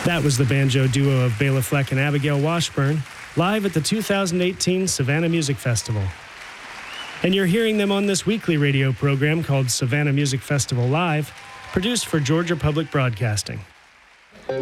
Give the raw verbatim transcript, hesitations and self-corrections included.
That was the banjo duo of Bela Fleck and Abigail Washburn, live at the two thousand eighteen Savannah Music Festival. And you're hearing them on this weekly radio program called Savannah Music Festival Live, produced for Georgia Public Broadcasting.